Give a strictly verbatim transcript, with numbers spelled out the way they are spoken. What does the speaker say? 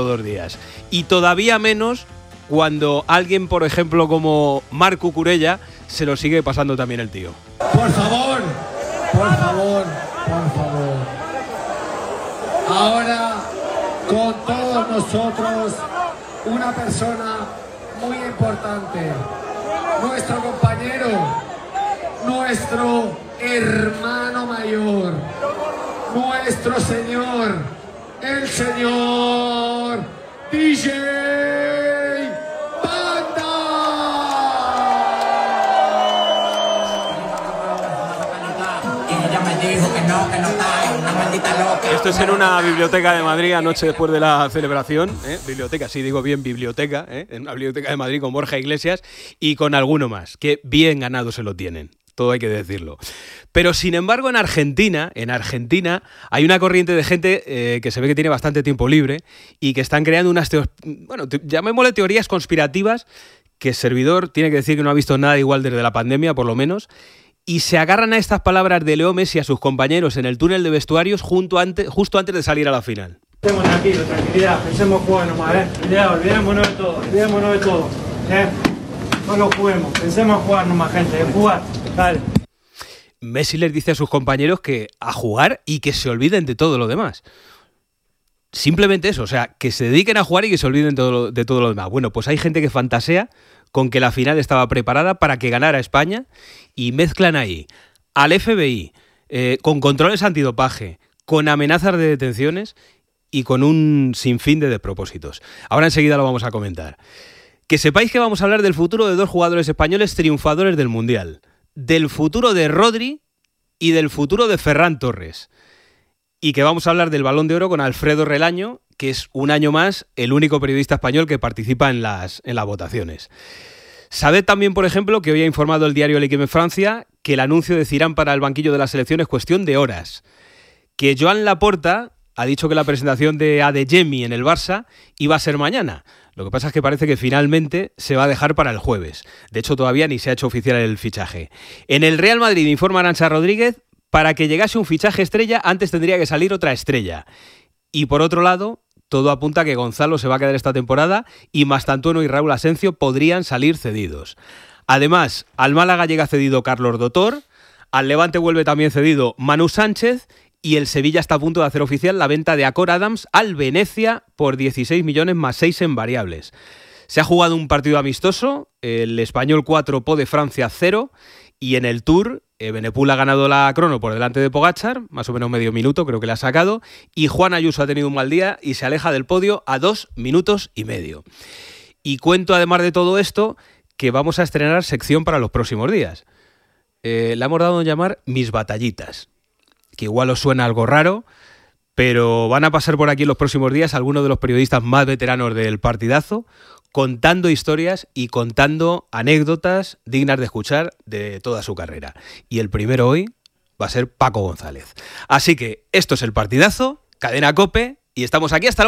dos días. Y todavía menos cuando alguien, por ejemplo, como Marc Cucurella, se lo sigue pasando también el tío. Por favor, por favor, por favor. Ahora, con todos nosotros, una persona muy importante, nuestro compañero, nuestro hermano mayor, nuestro señor, el señor D J Panda. Ella me dijo que no, que no está, una maldita loca. Esto es en una biblioteca de Madrid anoche después de la celebración, ¿eh? Biblioteca, sí digo bien biblioteca, ¿eh? En una biblioteca de Madrid con Borja Iglesias y con alguno más, que bien ganado se lo tienen. Todo hay que decirlo. Pero sin embargo en Argentina, en Argentina hay una corriente de gente eh, que se ve que tiene bastante tiempo libre y que están creando unas, teo- bueno, te- llamémosle teorías conspirativas, que el servidor tiene que decir que no ha visto nada igual desde la pandemia, por lo menos, y se agarran a estas palabras de Leo Messi a sus compañeros en el túnel de vestuarios junto antes, justo antes de salir a la final. Estemos tranquilos, tranquilidad, pensemos jugar nomás, ¿eh? Ya, olvidémonos de todo, olvidémonos de todo, ¿eh? Solo juguemos, pensemos jugar nomás, gente, en jugar, dale. Messi les dice a sus compañeros que a jugar y que se olviden de todo lo demás. Simplemente eso, o sea, que se dediquen a jugar y que se olviden todo lo- de todo lo demás. Bueno, pues hay gente que fantasea con que la final estaba preparada para que ganara España y mezclan ahí al F B I, eh, con controles antidopaje, con amenazas de detenciones y con un sinfín de despropósitos. Ahora enseguida lo vamos a comentar. Que sepáis que vamos a hablar del futuro de dos jugadores españoles triunfadores del Mundial. Del futuro de Rodri y del futuro de Ferran Torres. Y que vamos a hablar del Balón de Oro con Alfredo Relaño, que es un año más el único periodista español que participa en las, en las votaciones. Sabed también, por ejemplo, que hoy ha informado el diario L'Équipe en Francia que el anuncio de Zidane para el banquillo de la selección es cuestión de horas. Que Joan Laporta ha dicho que la presentación de Adeyemi en el Barça iba a ser mañana. Lo que pasa es que parece que finalmente se va a dejar para el jueves. De hecho, todavía ni se ha hecho oficial el fichaje. En el Real Madrid, informa Arantxa Rodríguez, para que llegase un fichaje estrella, antes tendría que salir otra estrella. Y por otro lado, todo apunta a que Gonzalo se va a quedar esta temporada y Mastantuono y Raúl Asencio podrían salir cedidos. Además, al Málaga llega cedido Carlos Dotor, al Levante vuelve también cedido Manu Sánchez y el Sevilla está a punto de hacer oficial la venta de Acor Adams al Venecia por dieciséis millones más seis en variables. Se ha jugado un partido amistoso, el Español cuatro, Po de Francia cero, y en el Tour, eh, Benepul ha ganado la crono por delante de Pogačar, más o menos medio minuto creo que le ha sacado, y Juan Ayuso ha tenido un mal día y se aleja del podio a dos minutos y medio. Y cuento además de todo esto que vamos a estrenar sección para los próximos días. Eh, la hemos dado a llamar Mis Batallitas, que igual os suena algo raro, pero van a pasar por aquí en los próximos días algunos de los periodistas más veteranos del partidazo, contando historias y contando anécdotas dignas de escuchar de toda su carrera. Y el primero hoy va a ser Paco González. Así que esto es El Partidazo, Cadena COPE, y estamos aquí hasta la